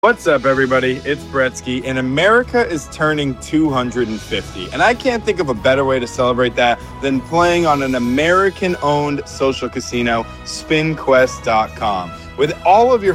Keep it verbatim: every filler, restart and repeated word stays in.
What's up, everybody? It's Bretsky, and America is turning two hundred fifty. And I can't think of a better way to celebrate that than playing on an American-owned social casino, spin quest dot com. With all of your